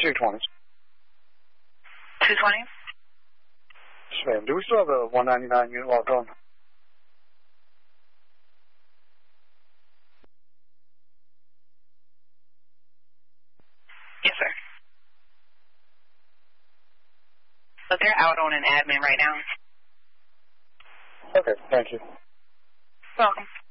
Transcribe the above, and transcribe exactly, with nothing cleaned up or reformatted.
two twenty. two twenty? Yes, ma'am. Do we still have a one ninety-nine unit logged on? Yes, sir. But they're out on an admin right now. Okay, thank you. Welcome.